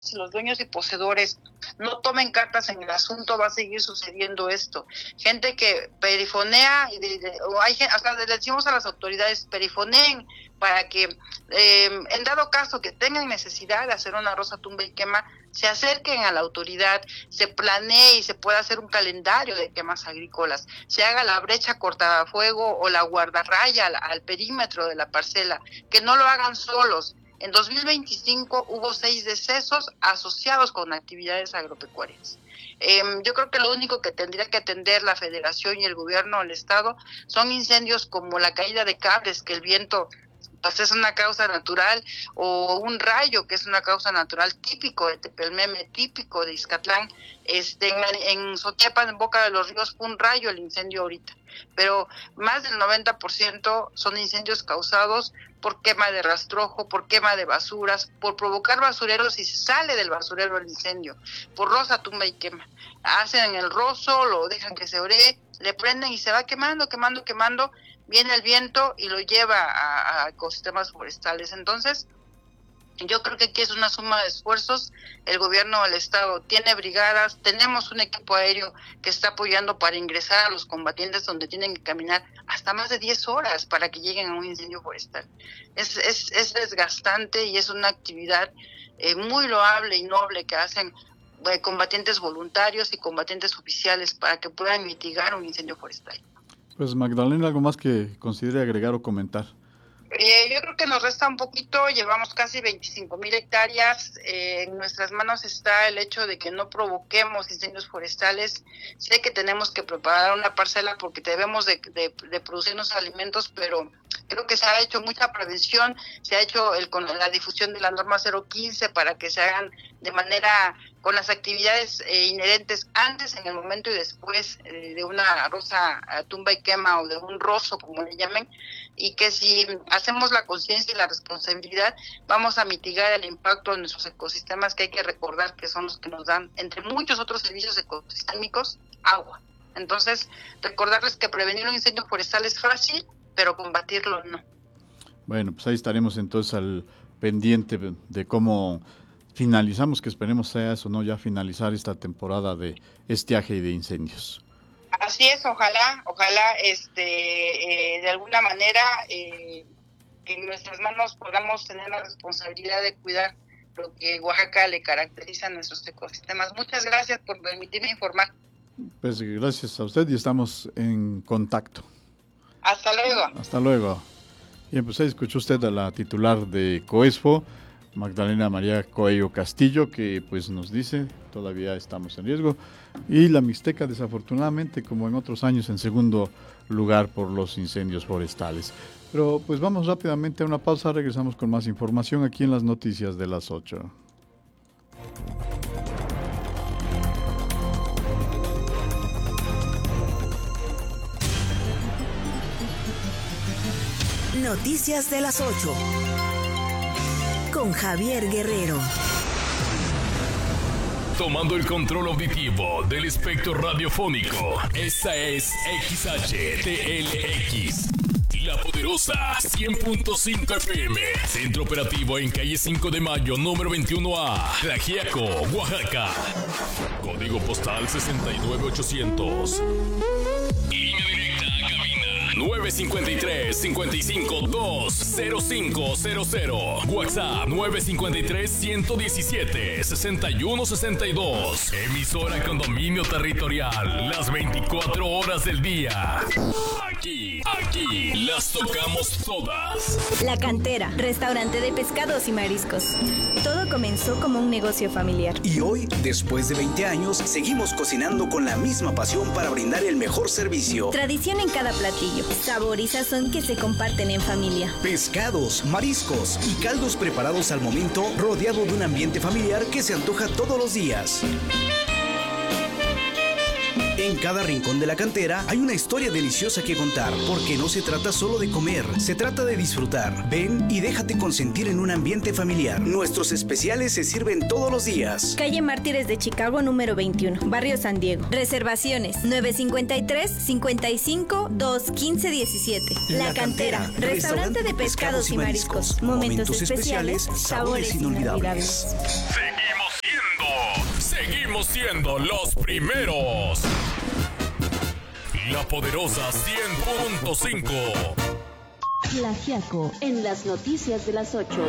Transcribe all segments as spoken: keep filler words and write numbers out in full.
y los dueños y poseedores no tomen cartas en el asunto, va a seguir sucediendo esto. Gente que perifonea, y de, de, o hay, o sea, le decimos a las autoridades, perifoneen para que eh, en dado caso que tengan necesidad de hacer una rosa tumba y quema, se acerquen a la autoridad, se planee y se pueda hacer un calendario de quemas agrícolas, se haga la brecha cortafuego o la guardarraya al, al perímetro de la parcela, que no lo hagan solos. En dos mil veinticinco hubo seis decesos asociados con actividades agropecuarias. Eh, yo creo que lo único que tendría que atender la Federación y el gobierno del Estado son incendios como la caída de cables, que el viento pues es una causa natural, o un rayo, que es una causa natural típico de Tepelmeme, típico de Izcatlán. Este, en, en Soteapan, en Boca de los Ríos, fue un rayo el incendio ahorita, pero más del noventa por ciento son incendios causados por quema de rastrojo, por quema de basuras, por provocar basureros y se sale del basurero el incendio, por rosa, tumba y quema. Hacen el rozo, lo dejan que se oree, le prenden y se va quemando, quemando, quemando, viene el viento y lo lleva a, a ecosistemas forestales. Entonces, yo creo que aquí es una suma de esfuerzos. El gobierno del Estado tiene brigadas, tenemos un equipo aéreo que está apoyando para ingresar a los combatientes donde tienen que caminar hasta más de diez horas para que lleguen a un incendio forestal. Es, es, es desgastante y es una actividad eh, muy loable y noble que hacen eh, combatientes voluntarios y combatientes oficiales para que puedan mitigar un incendio forestal. Pues Magdalena, ¿algo más que considere agregar o comentar? Eh, yo creo que nos resta un poquito, llevamos casi veinticinco mil hectáreas, eh, en nuestras manos está el hecho de que no provoquemos incendios forestales. Sé que tenemos que preparar una parcela porque debemos de, de, de producirnos alimentos, pero creo que se ha hecho mucha prevención, se ha hecho el, con la difusión de la norma cero quince para que se hagan de manera, con las actividades eh, inherentes antes, en el momento y después eh, de una rosa tumba y quema o de un rozo, como le llamen, y que si hacemos la conciencia y la responsabilidad, vamos a mitigar el impacto en nuestros ecosistemas, que hay que recordar que son los que nos dan, entre muchos otros servicios ecosistémicos, agua. Entonces, recordarles que prevenir un incendio forestal es fácil, pero combatirlo no. Bueno, pues ahí estaremos entonces al pendiente de cómo finalizamos, que esperemos sea eso, ¿no? Ya finalizar esta temporada de estiaje y de incendios. Así es, ojalá, ojalá este eh, de alguna manera eh, que en nuestras manos podamos tener la responsabilidad de cuidar lo que Oaxaca le caracteriza a nuestros ecosistemas. Muchas gracias por permitirme informar. Pues gracias a usted y estamos en contacto. Hasta luego. Hasta luego. Bien, pues ahí escuchó usted a la titular de COESFO, Magdalena María Coello Castillo, que pues nos dice, todavía estamos en riesgo, y la Mixteca desafortunadamente, como en otros años, en segundo lugar por los incendios forestales. Pero pues vamos rápidamente a una pausa, regresamos con más información aquí en las noticias de las ocho. Noticias de las ocho. Con Javier Guerrero. Tomando el control auditivo del espectro radiofónico. Esta es X H T L X. La Poderosa cien punto cinco F M. Centro operativo en calle cinco de mayo, número veintiuno A. Tlaxiaco, Oaxaca. Código postal sesenta y nueve ochocientos. Línea directa a cabina nueve cinco tres, cinco cinco dos, cero cinco cero cero. WhatsApp nueve cinco tres, uno uno siete, seis uno seis dos. Emisora con dominio territorial las veinticuatro horas del día. Aquí, aquí las tocamos todas. La Cantera, restaurante de pescados y mariscos. Todo comenzó como un negocio familiar. Y hoy, después de veinte años, seguimos cocinando con la misma pasión para brindar el mejor servicio. Tradición en cada platillo, sabor y sazón que se comparten en familia. Pescados, mariscos y caldos preparados al momento, rodeado de un ambiente familiar que se antoja todos los días. En cada rincón de la Cantera hay una historia deliciosa que contar, porque no se trata solo de comer, se trata de disfrutar. Ven y déjate consentir en un ambiente familiar. Nuestros especiales se sirven todos los días. Calle Mártires de Chicago, número veintiuno, Barrio San Diego. Reservaciones nueve cinco tres, cinco cinco dos, uno cinco uno siete. La, la Cantera, Cantera, restaurante de pescados y mariscos. Momentos, Momentos especiales, sabores inolvidables. Seguimos Conociendo los primeros. La Poderosa cien punto cinco. Tlaxiaco en las noticias de las ocho.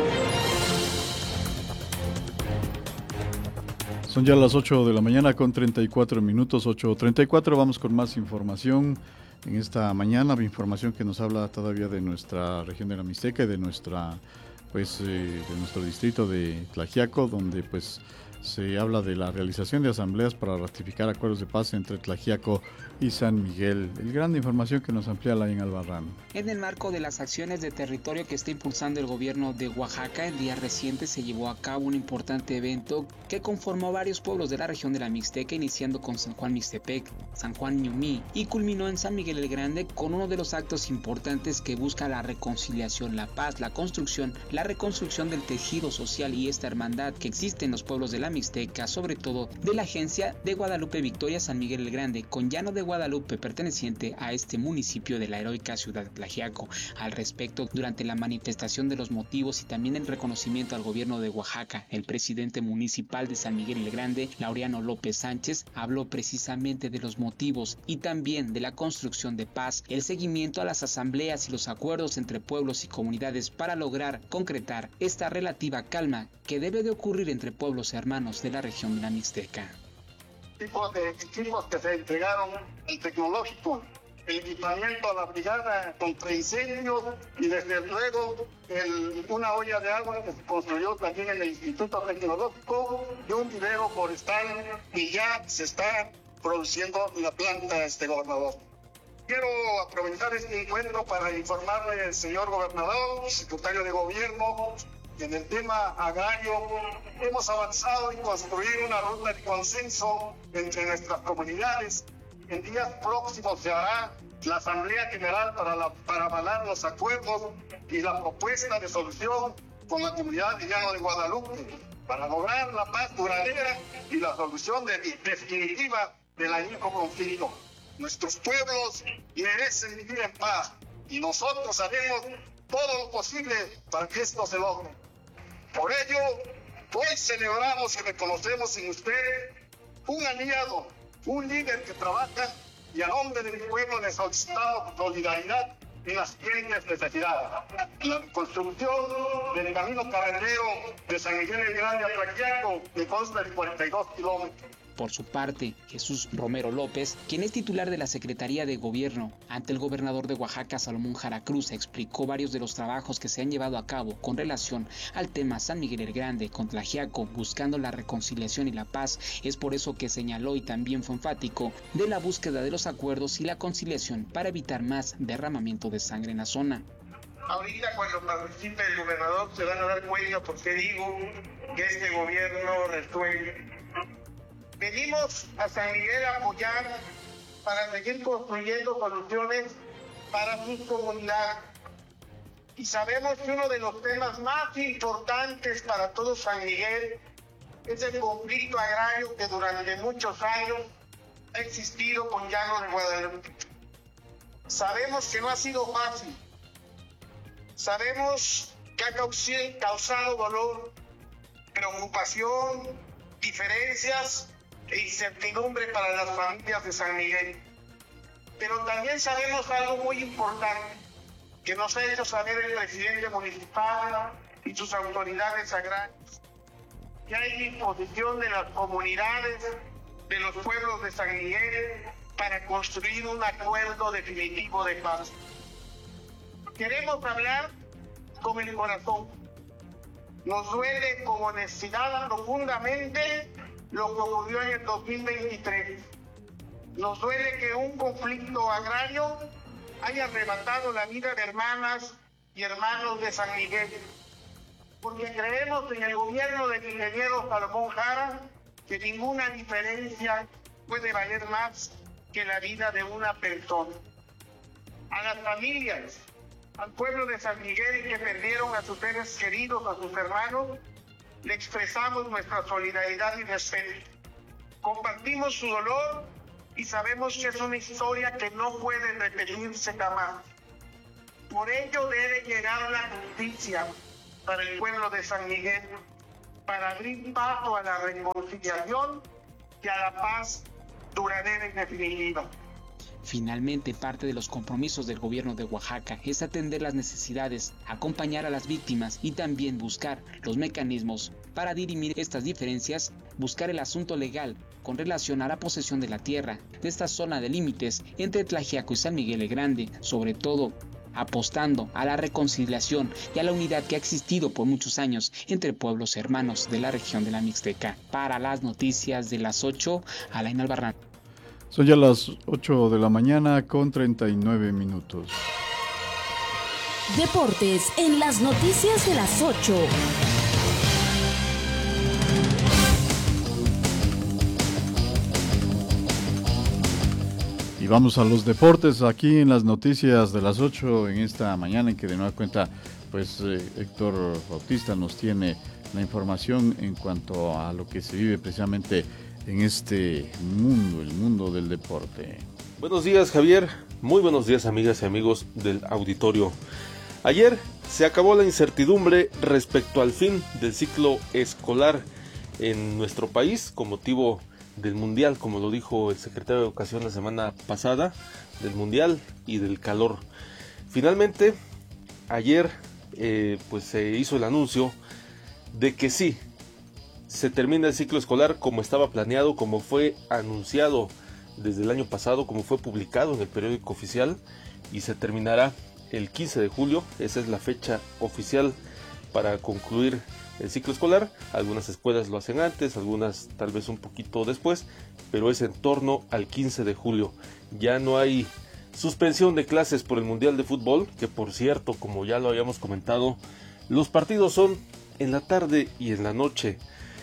Son ya las ocho de la mañana con treinta y cuatro minutos, ocho treinta y cuatro. Vamos con más información en esta mañana, información que nos habla todavía de nuestra región de la Mixteca y de nuestra, pues, eh, de nuestro distrito de Tlaxiaco, donde pues se habla de la realización de asambleas para ratificar acuerdos de paz entre Tlaxiaco y San Miguel. El gran información que nos amplía Laín Albarrán. En el marco de las acciones de territorio que está impulsando el gobierno de Oaxaca, en días recientes se llevó a cabo un importante evento que conformó a varios pueblos de la región de la Mixteca, iniciando con San Juan Mixtepec, San Juan Ñumí, y culminó en San Miguel el Grande con uno de los actos importantes que busca la reconciliación, la paz, la construcción, la reconstrucción del tejido social y esta hermandad que existe en los pueblos de la Mixteca, sobre todo de la agencia de Guadalupe Victoria San Miguel el Grande, con llano de Guadalupe perteneciente a este municipio de la heroica ciudad de Tlaxiaco. Al respecto, durante la manifestación de los motivos y también el reconocimiento al gobierno de Oaxaca, el presidente municipal de San Miguel el Grande, Laureano López Sánchez, habló precisamente de los motivos y también de la construcción de paz, el seguimiento a las asambleas y los acuerdos entre pueblos y comunidades para lograr concretar esta relativa calma que debe de ocurrir entre pueblos hermanos de la región de la Mixteca. Tipos de equipos que se entregaron, el tecnológico, el equipamiento a la brigada contra incendios y desde luego el, una olla de agua que se construyó también en el Instituto Tecnológico y un vivero forestal y ya se está produciendo la planta, este gobernador. Quiero aprovechar este encuentro para informarle al señor gobernador, secretario de gobierno, que en el tema agrario hemos avanzado en construir una ruta de consenso entre nuestras comunidades. En días próximos se hará la Asamblea General para, la, para avalar los acuerdos y la propuesta de solución con la comunidad de Llano de Guadalupe para lograr la paz duradera y la solución de, definitiva del añejo conflicto. Nuestros pueblos merecen vivir en paz y nosotros haremos todo lo posible para que esto se logre. Por ello, hoy celebramos y reconocemos en usted un aliado, un líder que trabaja y a nombre de mi pueblo le solicitamos solidaridad en las siguientes necesidades. La construcción del camino carretero de San Miguel el Grande a Tlaxiaco, que consta de cuarenta y dos kilómetros. Por su parte, Jesús Romero López, quien es titular de la Secretaría de Gobierno, ante el gobernador de Oaxaca, Salomón Jara Cruz, explicó varios de los trabajos que se han llevado a cabo con relación al tema San Miguel el Grande con Tlaxiaco, buscando la reconciliación y la paz. Es por eso que señaló y también fue enfático de la búsqueda de los acuerdos y la conciliación para evitar más derramamiento de sangre en la zona. Ahorita cuando participe el gobernador se van a dar cuenta por qué digo que este gobierno resuelve. Venimos a San Miguel a apoyar para seguir construyendo soluciones para sus comunidades. Y sabemos que uno de los temas más importantes para todo San Miguel es el conflicto agrario que durante muchos años ha existido con Llano de Guadalupe. Sabemos que no ha sido fácil. Sabemos que ha causado dolor, preocupación, diferencias e incertidumbre para las familias de San Miguel. Pero también sabemos algo muy importante que nos ha hecho saber el presidente municipal y sus autoridades agrarias, que hay disposición de las comunidades de los pueblos de San Miguel para construir un acuerdo definitivo de paz. Queremos hablar con el corazón. Nos duele con honestidad profundamente lo que ocurrió en el dos mil veintitrés. Nos duele que un conflicto agrario haya arrebatado la vida de hermanas y hermanos de San Miguel, porque creemos en el gobierno del ingeniero Salomón Jara que ninguna diferencia puede valer más que la vida de una persona. A las familias, al pueblo de San Miguel que perdieron a sus seres queridos, a sus hermanos, le expresamos nuestra solidaridad y respeto. Compartimos su dolor y sabemos que es una historia que no puede repetirse jamás. Por ello debe llegar la justicia para el pueblo de San Miguel, para abrir paso a la reconciliación y a la paz duradera y definitiva. Finalmente, parte de los compromisos del gobierno de Oaxaca es atender las necesidades, acompañar a las víctimas y también buscar los mecanismos para dirimir estas diferencias, buscar el asunto legal con relación a la posesión de la tierra de esta zona de límites entre Tlaxiaco y San Miguel el Grande, sobre todo apostando a la reconciliación y a la unidad que ha existido por muchos años entre pueblos hermanos de la región de la Mixteca. Para las noticias de las ocho, Alain Albarrán. Son ya las ocho de la mañana con treinta y nueve minutos. Deportes en las noticias de las ocho. Y vamos a los deportes aquí en las noticias de las ocho en esta mañana, en que de nueva cuenta pues eh, Héctor Bautista nos tiene la información en cuanto a lo que se vive precisamente en este mundo, el mundo del deporte. Buenos días, Javier. Muy buenos días, amigas y amigos del auditorio. Ayer se acabó la incertidumbre respecto al fin del ciclo escolar en nuestro país con motivo del Mundial, como lo dijo el secretario de Educación la semana pasada, del Mundial y del calor. Finalmente, ayer eh, pues se hizo el anuncio de que sí, se termina el ciclo escolar como estaba planeado, como fue anunciado desde el año pasado, como fue publicado en el periódico oficial, y se terminará el quince de julio. Esa es la fecha oficial para concluir el ciclo escolar. Algunas escuelas lo hacen antes, algunas tal vez un poquito después, pero es en torno al quince de julio. Ya no hay suspensión de clases por el Mundial de Fútbol, que por cierto, como ya lo habíamos comentado, los partidos son en la tarde y en la noche.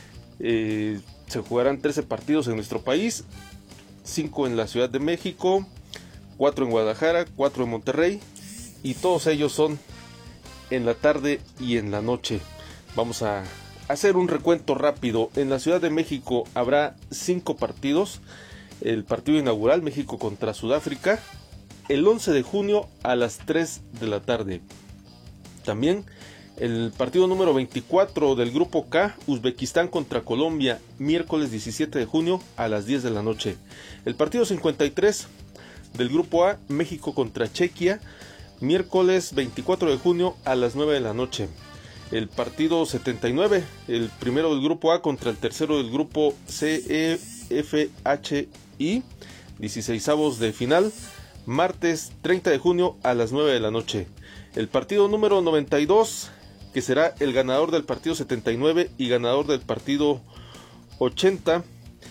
Eh, se jugarán trece partidos en nuestro país, cinco en la Ciudad de México, cuatro en Guadalajara, cuatro en Monterrey, y todos ellos son en la tarde y en la noche. Vamos a hacer un recuento rápido. En la Ciudad de México habrá cinco partidos. El partido inaugural, México contra Sudáfrica, el once de junio a las tres de la tarde. También el partido número veinticuatro del grupo K, Uzbekistán contra Colombia, miércoles diecisiete de junio a las diez de la noche. El partido cincuenta y tres del grupo A, México contra Chequia, miércoles veinticuatro de junio a las nueve de la noche. El partido setenta y nueve, el primero del grupo A contra el tercero del grupo C E F H I, dieciseisavos de final, martes treinta de junio a las nueve de la noche. El partido número noventa y dos, que será el ganador del partido setenta y nueve y ganador del partido ochenta,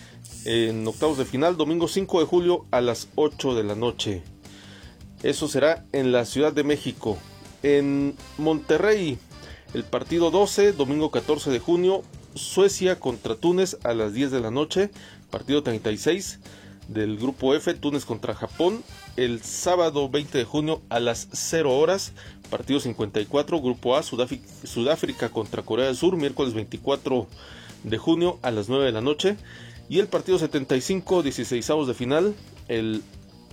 en octavos de final, domingo cinco de julio a las ocho de la noche. Eso será en la Ciudad de México. En Monterrey, el partido doce, domingo catorce de junio, Suecia contra Túnez a las diez de la noche. Partido treinta y seis del grupo F, Túnez contra Japón, el sábado veinte de junio a las cero horas. Partido cincuenta y cuatro, grupo A, Sudáfrica, Sudáfrica contra Corea del Sur, miércoles veinticuatro de junio a las nueve de la noche. Y el partido setenta y cinco, dieciseisavos de final, el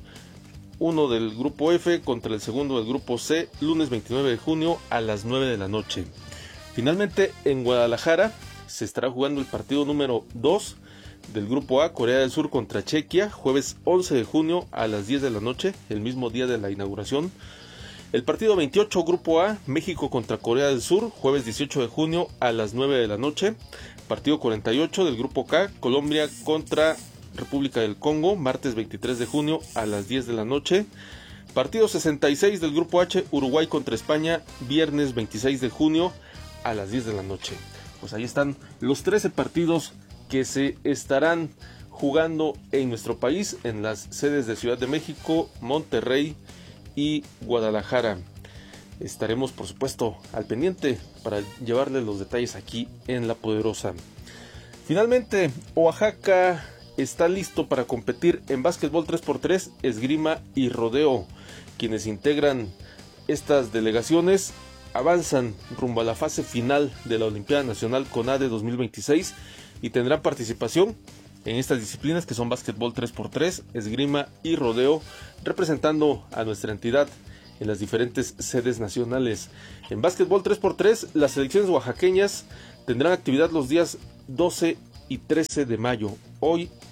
uno del grupo F contra el segundo del grupo C, lunes veintinueve de junio a las nueve de la noche. Finalmente, en Guadalajara se estará jugando el partido número dos del grupo A, Corea del Sur contra Chequia, jueves once de junio a las diez de la noche, el mismo día de la inauguración. El partido veintiocho, grupo A, México contra Corea del Sur, jueves dieciocho de junio a las nueve de la noche. Partido cuarenta y ocho del grupo K, Colombia contra República del Congo, martes veintitrés de junio a las diez de la noche. Partido sesenta y seis del grupo H, Uruguay contra España, viernes veintiséis de junio a las diez de la noche. Pues ahí están los trece partidos que se estarán jugando en nuestro país, en las sedes de Ciudad de México, Monterrey y Guadalajara. Estaremos, por supuesto, al pendiente para llevarles los detalles aquí en La Poderosa. Finalmente, Oaxaca está listo para competir en básquetbol tres por tres, esgrima y rodeo. Quienes integran estas delegaciones avanzan rumbo a la fase final de la Olimpiada Nacional CONADE dos mil veintiséis y tendrán participación en estas disciplinas que son básquetbol tres por tres, esgrima y rodeo, representando a nuestra entidad en las diferentes sedes nacionales. En básquetbol tres por tres, las selecciones oaxaqueñas tendrán actividad los días doce y trece de mayo. Hoy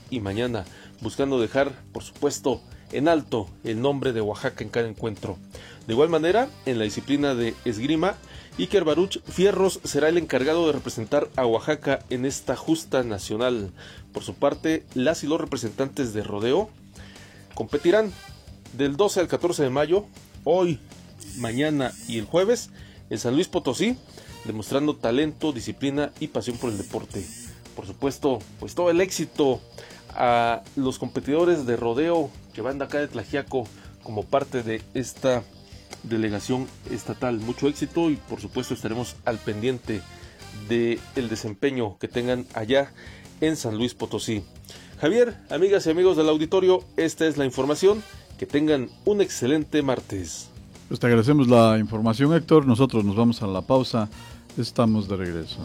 y mañana, buscando dejar, por supuesto, en alto el nombre de Oaxaca en cada encuentro. De igual manera, en la disciplina de esgrima, Iker Baruch Fierros será el encargado de representar a Oaxaca en esta justa nacional. Por su parte, las y los representantes de rodeo competirán del doce al catorce de mayo, hoy, mañana y el jueves, en San Luis Potosí, demostrando talento, disciplina y pasión por el deporte. Por supuesto, pues todo el éxito a los competidores de rodeo que van de acá de Tlaxiaco como parte de esta delegación estatal. Mucho éxito y por supuesto estaremos al pendiente del desempeño que tengan allá en San Luis Potosí. Javier, amigas y amigos del auditorio, esta es la información. Que tengan un excelente martes. Pues te agradecemos la información, Héctor. Nosotros nos vamos a la pausa. Estamos de regreso.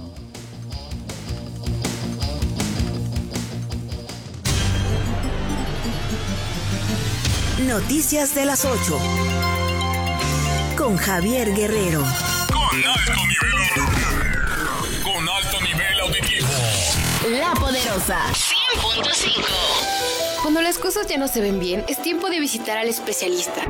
Noticias de las ocho. Con Javier Guerrero. Con alto nivel. Con alto nivel auditivo. La Poderosa. cien punto cinco. Cuando las cosas ya no se ven bien, es tiempo de visitar al especialista.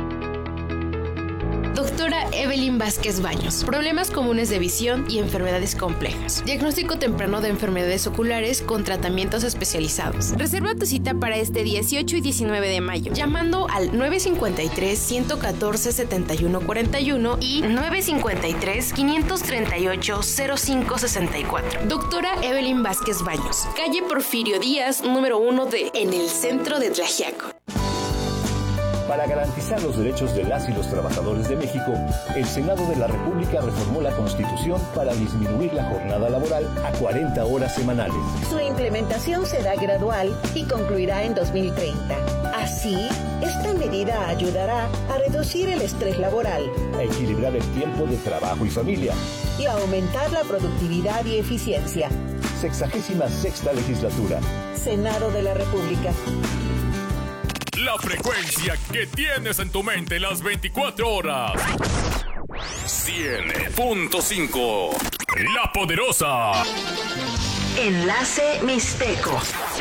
Doctora Evelyn Vázquez Baños. Problemas comunes de visión y enfermedades complejas. Diagnóstico temprano de enfermedades oculares con tratamientos especializados. Reserva tu cita para este dieciocho y diecinueve de mayo, llamando al nueve cinco tres, uno uno cuatro, siete uno cuatro uno y nueve cinco tres, cinco tres ocho, cero cinco seis cuatro. Doctora Evelyn Vázquez Baños. Calle Porfirio Díaz, número uno de en el centro de Tlaxiaco. Para garantizar los derechos de las y los trabajadores de México, el Senado de la República reformó la Constitución para disminuir la jornada laboral a cuarenta horas semanales. Su implementación será gradual y concluirá en dos mil treinta. Así, esta medida ayudará a reducir el estrés laboral, a equilibrar el tiempo de trabajo y familia y a aumentar la productividad y eficiencia. Sexagésima sexta legislatura. Senado de la República. La frecuencia que tienes en tu mente las veinticuatro horas. cien punto cinco. La Poderosa. Enlace Mixteco.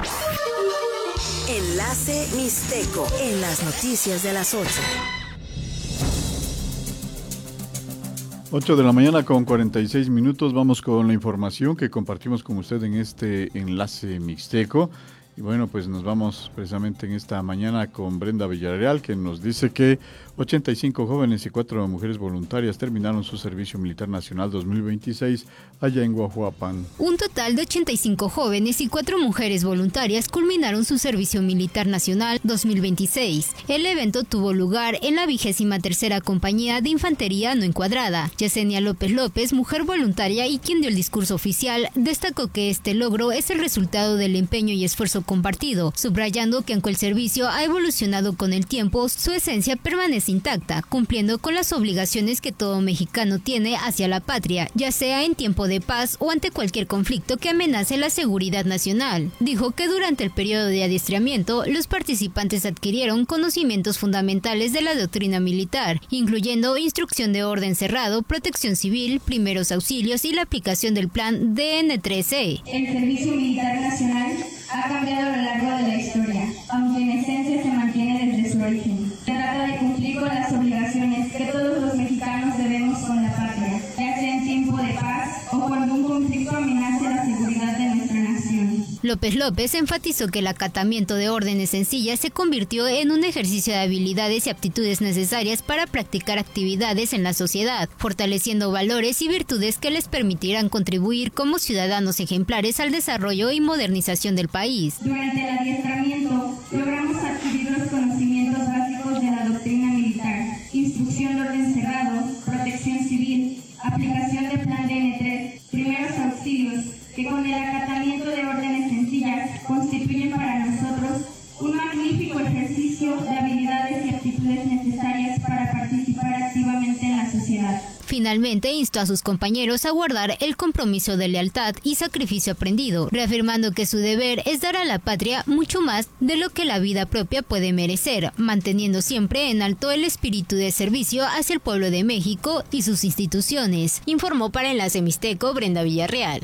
Enlace Mixteco en las noticias de las ocho. ocho de la mañana con cuarenta y seis minutos. Vamos con la información que compartimos con usted en este Enlace Mixteco. Y bueno, pues nos vamos precisamente en esta mañana con Brenda Villarreal, que nos dice que ochenta y cinco jóvenes y cuatro mujeres voluntarias terminaron su servicio militar nacional dos mil veintiséis allá en Guajuapan. Un total de ochenta y cinco jóvenes y cuatro mujeres voluntarias culminaron su servicio militar nacional dos mil veintiséis. El evento tuvo lugar en la vigésima tercera compañía de infantería no encuadrada. Yesenia López López, mujer voluntaria y quien dio el discurso oficial, destacó que este logro es el resultado del empeño y esfuerzo compartido, subrayando que aunque el servicio ha evolucionado con el tiempo, su esencia permanece intacta, cumpliendo con las obligaciones que todo mexicano tiene hacia la patria, ya sea en tiempo de paz o ante cualquier conflicto que amenace la seguridad nacional. Dijo que durante el periodo de adiestramiento, los participantes adquirieron conocimientos fundamentales de la doctrina militar, incluyendo instrucción de orden cerrado, protección civil, primeros auxilios y la aplicación del plan D N tres E. El servicio militar nacional ha cambiado a lo largo de la historia, aunque en esencia se mantiene desde su origen. Se trata de cumplir con las obligaciones que todos los mexicanos debemos con la patria, ya sea en tiempo de paz o cuando un conflicto amenace la seguridad de nuestra nación. López López enfatizó que el acatamiento de órdenes sencillas se convirtió en un ejercicio de habilidades y aptitudes necesarias para practicar actividades en la sociedad, fortaleciendo valores y virtudes que les permitirán contribuir como ciudadanos ejemplares al desarrollo y modernización del país. Durante el adiestramiento, logramos adquirir los conocimientos básicos de la doctrina militar, instrucción de orden cerrado, protección civil, aplicación del plan D N tres, primeros auxilios, que con el acatamiento de órdenes sencillas constituyen para nosotros un magnífico ejercicio de habilidades y aptitudes necesarias para participar activamente en la sociedad. Finalmente instó a sus compañeros a guardar el compromiso de lealtad y sacrificio aprendido, reafirmando que su deber es dar a la patria mucho más de lo que la vida propia puede merecer, manteniendo siempre en alto el espíritu de servicio hacia el pueblo de México y sus instituciones. Informó para Enlace Mixteco Brenda Villarreal.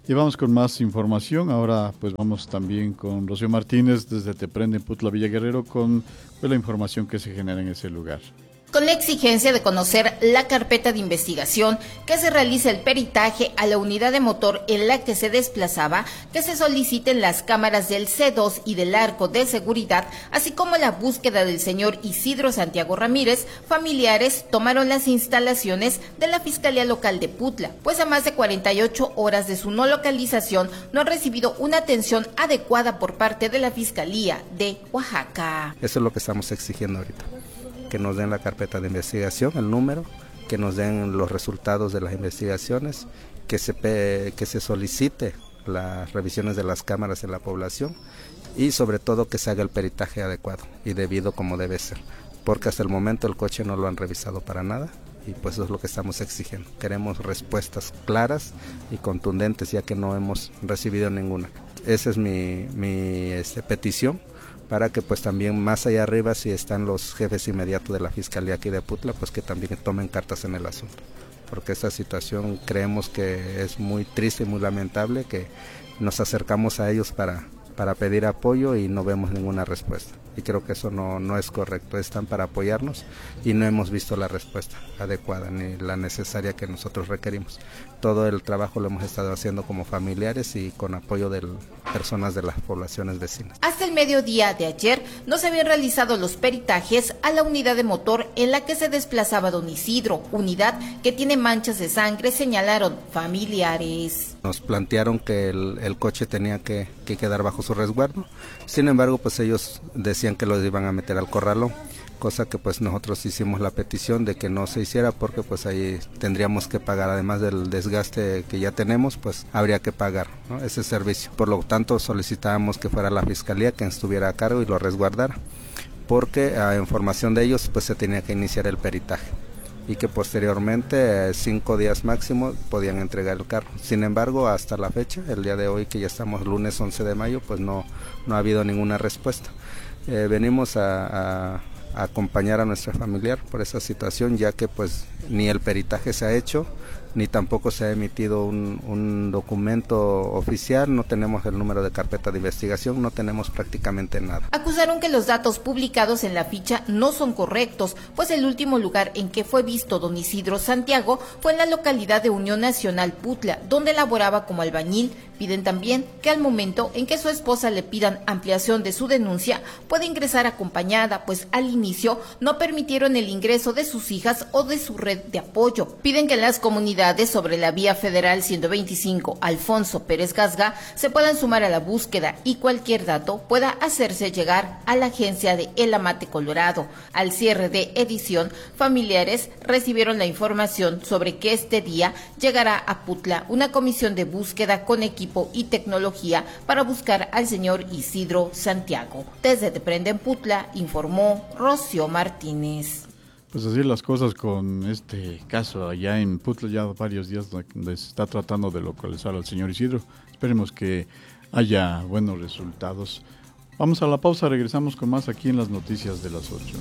Y vamos con más información. Ahora pues vamos también con Rocío Martínez desde Te Prende en Putla, Villa Guerrero, con pues, la información que se genera en ese lugar. Con la exigencia de conocer la carpeta de investigación, que se realice el peritaje a la unidad de motor en la que se desplazaba, que se soliciten las cámaras del C dos y del arco de seguridad, así como la búsqueda del señor Isidro Santiago Ramírez, familiares tomaron las instalaciones de la Fiscalía Local de Putla, pues a más de cuarenta y ocho horas de su no localización no han recibido una atención adecuada por parte de la Fiscalía de Oaxaca. Eso es lo que estamos exigiendo ahorita. Que nos den la carpeta de investigación, el número, que nos den los resultados de las investigaciones, que se, que se solicite las revisiones de las cámaras en la población y sobre todo que se haga el peritaje adecuado y debido como debe ser, porque hasta el momento el coche no lo han revisado para nada y pues eso es lo que estamos exigiendo. Queremos respuestas claras y contundentes ya que no hemos recibido ninguna. Esa es mi, mi este, petición, para que pues también más allá arriba, si están los jefes inmediatos de la Fiscalía aquí de Putla, pues que también tomen cartas en el asunto, porque esta situación creemos que es muy triste y muy lamentable, que nos acercamos a ellos para, para pedir apoyo y no vemos ninguna respuesta, y creo que eso no, no es correcto. Están para apoyarnos y no hemos visto la respuesta adecuada ni la necesaria que nosotros requerimos. Todo el trabajo lo hemos estado haciendo como familiares y con apoyo de personas de las poblaciones vecinas. Hasta el mediodía de ayer no se habían realizado los peritajes a la unidad de motor en la que se desplazaba don Isidro, unidad que tiene manchas de sangre, señalaron familiares. Nos plantearon que el, el coche tenía que, que quedar bajo su resguardo, sin embargo pues ellos decían que los iban a meter al corralón, cosa que pues nosotros hicimos la petición de que no se hiciera porque pues ahí tendríamos que pagar, además del desgaste que ya tenemos, pues habría que pagar, ¿no?, ese servicio. Por lo tanto solicitábamos que fuera la Fiscalía quien estuviera a cargo y lo resguardara, porque a información de ellos pues se tenía que iniciar el peritaje y que posteriormente, cinco días máximo, podían entregar el carro. Sin embargo, hasta la fecha, el día de hoy que ya estamos lunes once de mayo, pues no, no ha habido ninguna respuesta. Eh, venimos a, a, a acompañar a nuestra familiar por esa situación, ya que pues ni el peritaje se ha hecho, ni tampoco se ha emitido un, un documento oficial, no tenemos el número de carpeta de investigación, no tenemos prácticamente nada. Acusaron que los datos publicados en la ficha no son correctos, pues el último lugar en que fue visto don Isidro Santiago fue en la localidad de Unión Nacional Putla, donde laboraba como albañil. Piden también que al momento en que su esposa le pidan ampliación de su denuncia, pueda ingresar acompañada, pues al inicio no permitieron el ingreso de sus hijas o de su red de apoyo. Piden que en las comunidades sobre la vía federal ciento veinticinco Alfonso Pérez Gasga se puedan sumar a la búsqueda y cualquier dato pueda hacerse llegar a la agencia de El Amate Colorado. Al cierre de edición, familiares recibieron la información sobre que este día llegará a Putla una comisión de búsqueda con equipo y tecnología para buscar al señor Isidro Santiago. Desde Te Prende en Putla, informó Rocío Martínez. Pues así las cosas con este caso allá en Putla, ya varios días donde se está tratando de localizar al señor Isidro. Esperemos que haya buenos resultados. Vamos a la pausa, regresamos con más aquí en las noticias de las ocho.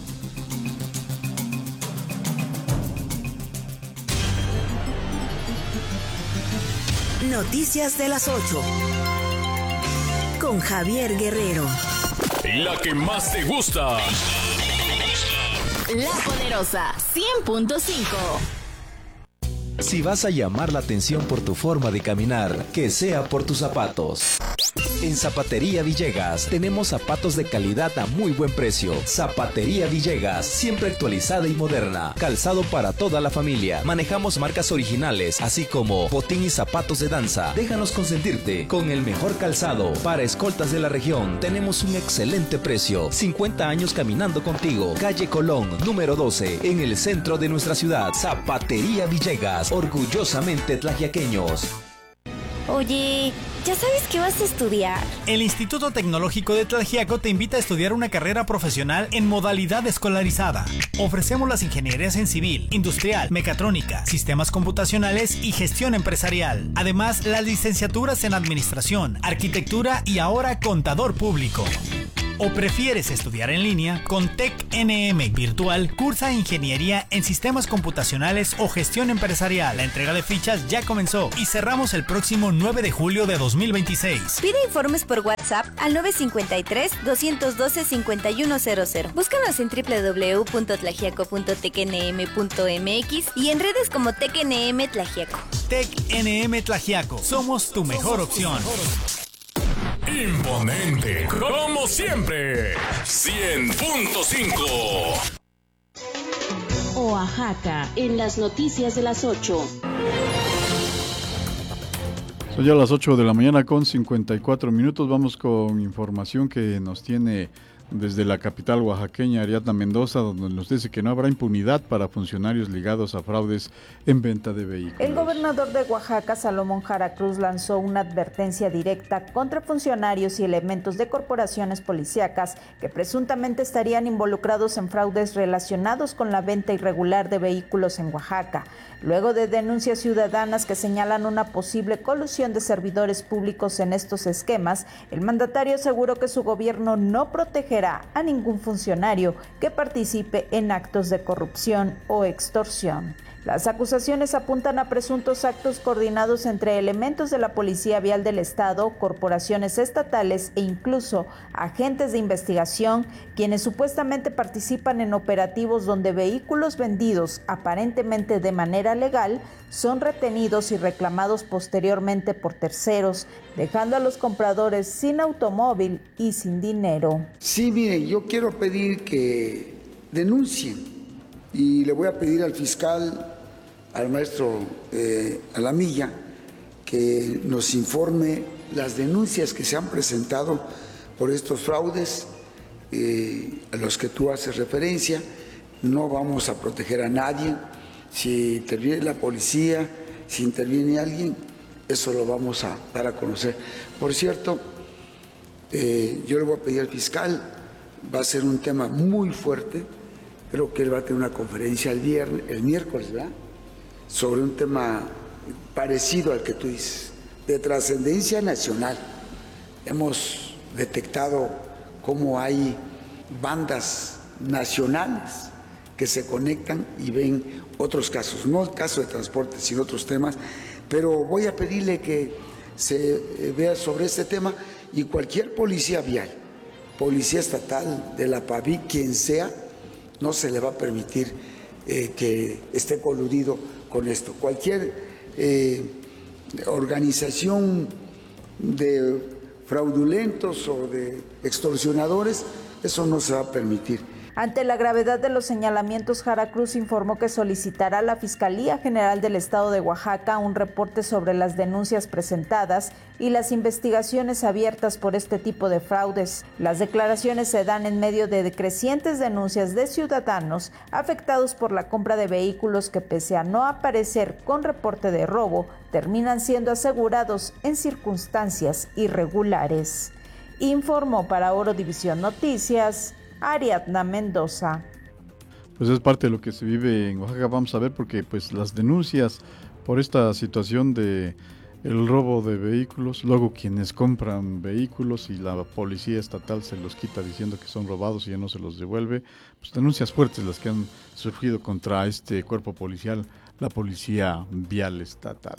Noticias de las ocho. Con Javier Guerrero. La que más te gusta. La Poderosa cien punto cinco. Si vas a llamar la atención por tu forma de caminar, que sea por tus zapatos. En Zapatería Villegas tenemos zapatos de calidad a muy buen precio. Zapatería Villegas, siempre actualizada y moderna. Calzado para toda la familia. Manejamos marcas originales, así como botín y zapatos de danza. Déjanos consentirte con el mejor calzado. Para escoltas de la región, tenemos un excelente precio. cincuenta años caminando contigo. Calle Colón, número doce, en el centro de nuestra ciudad. Zapatería Villegas, orgullosamente tlaxiaqueños. Oye, ¿ya sabes qué vas a estudiar? El Instituto Tecnológico de Tlaxiaco te invita a estudiar una carrera profesional en modalidad escolarizada. Ofrecemos las ingenierías en civil, industrial, mecatrónica, sistemas computacionales y gestión empresarial. Además, las licenciaturas en administración, arquitectura y ahora contador público. ¿O prefieres estudiar en línea? Con T E C N M Virtual, cursa Ingeniería en Sistemas Computacionales o Gestión Empresarial. La entrega de fichas ya comenzó y cerramos el próximo nueve de julio de dos mil veintiséis. Pide informes por WhatsApp al nueve cinco tres, dos uno dos, cinco uno cero cero. Búscanos en doble u doble u doble u punto tlaxiaco punto t c n m punto m x y en redes como T E C N M Tlaxiaco. T E C N M Tlaxiaco, somos tu mejor opción. Imponente, como siempre. cien punto cinco. Oaxaca, en las noticias de las ocho. Son ya las ocho de la mañana con cincuenta y cuatro minutos. Vamos con información que nos tiene desde la capital oaxaqueña, Ariadna Mendoza, donde nos dice que no habrá impunidad para funcionarios ligados a fraudes en venta de vehículos. El gobernador de Oaxaca, Salomón Jara Cruz, lanzó una advertencia directa contra funcionarios y elementos de corporaciones policíacas que presuntamente estarían involucrados en fraudes relacionados con la venta irregular de vehículos en Oaxaca. Luego de denuncias ciudadanas que señalan una posible colusión de servidores públicos en estos esquemas, el mandatario aseguró que su gobierno no protegerá a ningún funcionario que participe en actos de corrupción o extorsión. Las acusaciones apuntan a presuntos actos coordinados entre elementos de la Policía Vial del Estado, corporaciones estatales e incluso agentes de investigación, quienes supuestamente participan en operativos donde vehículos vendidos aparentemente de manera legal son retenidos y reclamados posteriormente por terceros, dejando a los compradores sin automóvil y sin dinero. Sí, miren, yo quiero pedir que denuncien y le voy a pedir al fiscal, al maestro eh, Alamilla, que nos informe las denuncias que se han presentado por estos fraudes eh, a los que tú haces referencia. No vamos a proteger a nadie. Si interviene la policía, si interviene alguien, eso lo vamos a dar a conocer. Por cierto, eh, yo le voy a pedir al fiscal, va a ser un tema muy fuerte, creo que él va a tener una conferencia el viernes, el miércoles, ¿verdad?, sobre un tema parecido al que tú dices, de trascendencia nacional. Hemos detectado cómo hay bandas nacionales que se conectan y ven otros casos, no el caso de transporte, sino otros temas, pero voy a pedirle que se vea sobre este tema y cualquier policía vial, policía estatal, de la P A V I, quien sea, no se le va a permitir eh, que esté coludido con esto. Cualquier eh, organización de fraudulentos o de extorsionadores, eso no se va a permitir. Ante la gravedad de los señalamientos, Jara Cruz informó que solicitará a la Fiscalía General del Estado de Oaxaca un reporte sobre las denuncias presentadas y las investigaciones abiertas por este tipo de fraudes. Las declaraciones se dan en medio de crecientes denuncias de ciudadanos afectados por la compra de vehículos que, pese a no aparecer con reporte de robo, terminan siendo asegurados en circunstancias irregulares. Informó para Oro División Noticias, Ariadna Mendoza. Pues es parte de lo que se vive en Oaxaca. Vamos a ver, porque pues las denuncias por esta situación de el robo de vehículos, luego quienes compran vehículos y la policía estatal se los quita diciendo que son robados y ya no se los devuelve, pues denuncias fuertes las que han surgido contra este cuerpo policial, la Policía Vial Estatal.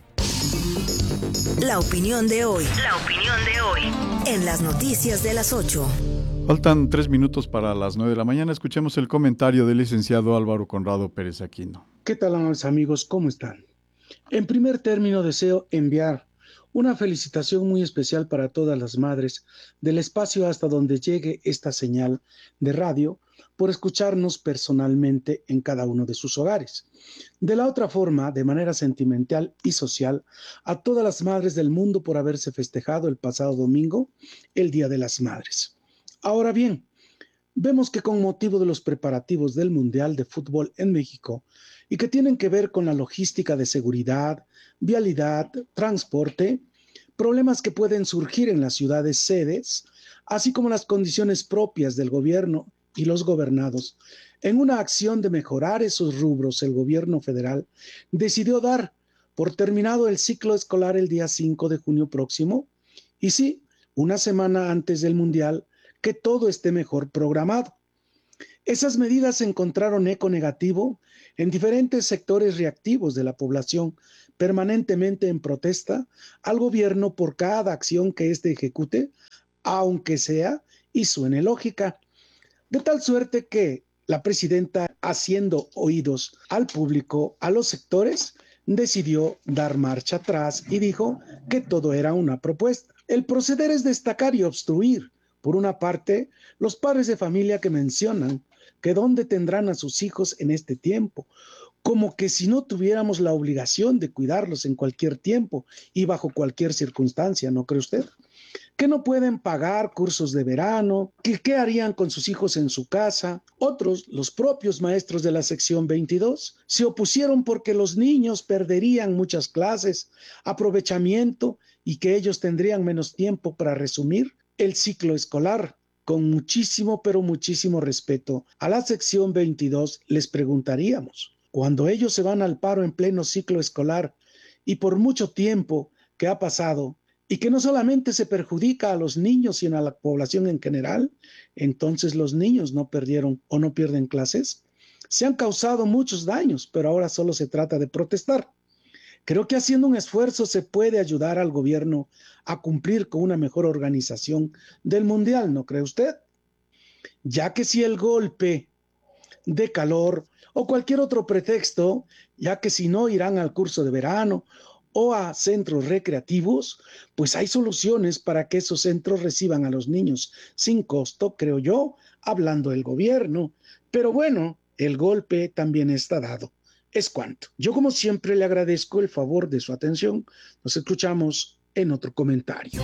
La opinión de hoy. La opinión de hoy. En las noticias de las ocho. Faltan tres minutos para las nueve de la mañana. Escuchemos el comentario del licenciado Álvaro Conrado Pérez Aquino. ¿Qué tal, amables amigos? ¿Cómo están? En primer término, deseo enviar una felicitación muy especial para todas las madres del espacio hasta donde llegue esta señal de radio por escucharnos personalmente en cada uno de sus hogares. De la otra forma, de manera sentimental y social, a todas las madres del mundo por haberse festejado el pasado domingo, el Día de las Madres. Ahora bien, vemos que con motivo de los preparativos del Mundial de Fútbol en México y que tienen que ver con la logística de seguridad, vialidad, transporte, problemas que pueden surgir en las ciudades sedes, así como las condiciones propias del gobierno y los gobernados, en una acción de mejorar esos rubros, el gobierno federal decidió dar por terminado el ciclo escolar el día cinco de junio próximo, y sí, una semana antes del Mundial, que todo esté mejor programado. Esas medidas encontraron eco negativo en diferentes sectores reactivos de la población, permanentemente en protesta al gobierno por cada acción que éste ejecute, aunque sea y suene lógica. De tal suerte que la presidenta, haciendo oídos al público, a los sectores, decidió dar marcha atrás y dijo que todo era una propuesta. El proceder es destacar y obstruir, por una parte, los padres de familia que mencionan que dónde tendrán a sus hijos en este tiempo, como que si no tuviéramos la obligación de cuidarlos en cualquier tiempo y bajo cualquier circunstancia, ¿no cree usted? Que no pueden pagar cursos de verano, que qué harían con sus hijos en su casa. Otros, los propios maestros de la sección veintidós, se opusieron porque los niños perderían muchas clases, aprovechamiento y que ellos tendrían menos tiempo para resumir el ciclo escolar. Con muchísimo, pero muchísimo respeto a la sección veintidós les preguntaríamos, cuando ellos se van al paro en pleno ciclo escolar y por mucho tiempo que ha pasado, y que no solamente se perjudica a los niños, sino a la población en general, entonces los niños no perdieron o no pierden clases. Se han causado muchos daños, pero ahora solo se trata de protestar. Creo que haciendo un esfuerzo se puede ayudar al gobierno a cumplir con una mejor organización del mundial, ¿no cree usted? Ya que si el golpe de calor o cualquier otro pretexto, ya que si no irán al curso de verano o a centros recreativos, pues hay soluciones para que esos centros reciban a los niños sin costo, creo yo, hablando del gobierno. Pero bueno, el golpe también está dado. Es cuanto. Yo, como siempre, le agradezco el favor de su atención. Nos escuchamos en otro comentario.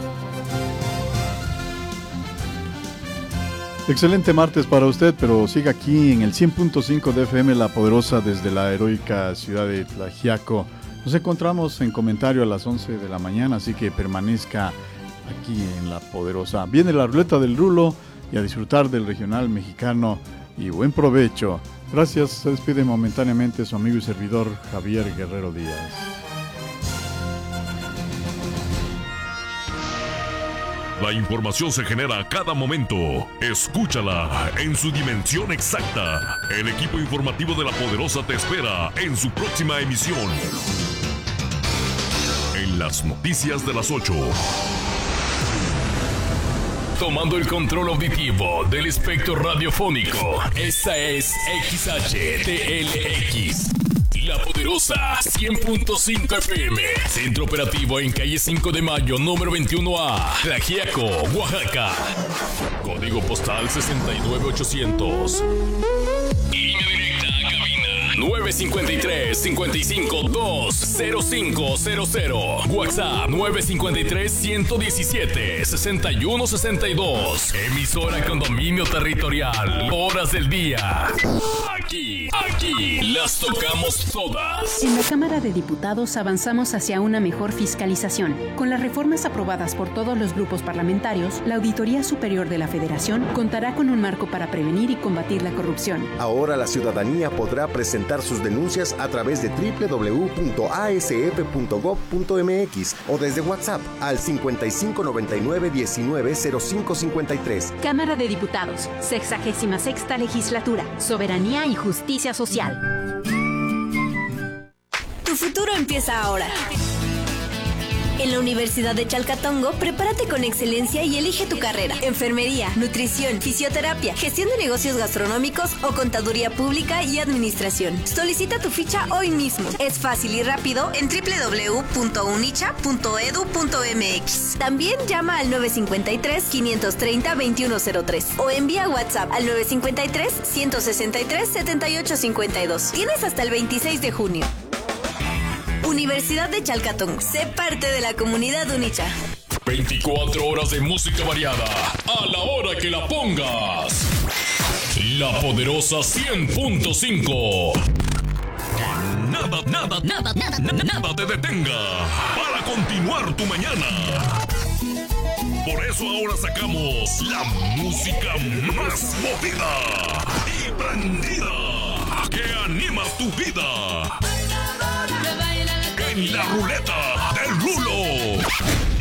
Excelente martes para usted, pero siga aquí en el cien punto cinco de F M La Poderosa desde la heroica ciudad de Tlaxiaco. Nos encontramos en comentario a las once de la mañana, así que permanezca aquí en La Poderosa. Viene la ruleta del Rulo y a disfrutar del regional mexicano y buen provecho. Gracias, se despide momentáneamente su amigo y servidor Javier Guerrero Díaz. La información se genera a cada momento. Escúchala en su dimensión exacta. El equipo informativo de La Poderosa te espera en su próxima emisión. En las noticias de las ocho. Tomando el control auditivo del espectro radiofónico. Esta es X H T L X. La Poderosa cien punto cinco F M. Centro operativo en calle cinco de mayo, número veintiuno A. Tlaxiaco, Oaxaca. Código postal sesenta y nueve ochocientos. Línea directa a cabina nueve cinco tres, cinco cinco dos, cero cinco cero cero. WhatsApp nueve cinco tres, uno uno siete, seis uno seis dos. Emisora con dominio territorial. Horas del día. Aquí, aquí las tocamos todas. En la Cámara de Diputados avanzamos hacia una mejor fiscalización. Con las reformas aprobadas por todos los grupos parlamentarios, la Auditoría Superior de la Federación contará con un marco para prevenir y combatir la corrupción. Ahora la ciudadanía podrá presentar sus denuncias a través de doble u doble u doble u punto a s f punto gob punto m x o desde WhatsApp al cincuenta y cinco noventa y nueve diecinueve cero cinco cincuenta y tres. Cámara de Diputados, sexagésima sexta Legislatura, Soberanía y Justicia Social. Tu futuro empieza ahora. En la Universidad de Chalcatongo, prepárate con excelencia y elige tu carrera. Enfermería, nutrición, fisioterapia, gestión de negocios gastronómicos o contaduría pública y administración. Solicita tu ficha hoy mismo. Es fácil y rápido en doble u doble u doble u punto unicha punto edu punto m x. También llama al nueve cinco tres, cinco tres cero, dos uno cero tres o envía WhatsApp al nueve cinco tres, uno seis tres, siete ocho cinco dos. Tienes hasta el veintiséis de junio. Universidad de Chalcatongo. Sé parte de la comunidad Unicha. veinticuatro horas de música variada. A la hora que la pongas. La Poderosa cien punto cinco. Nada, nada, nada, nada, nada, nada te detenga para continuar tu mañana. Por eso ahora sacamos la música más movida y prendida que anima tu vida. En la ruleta del Rulo.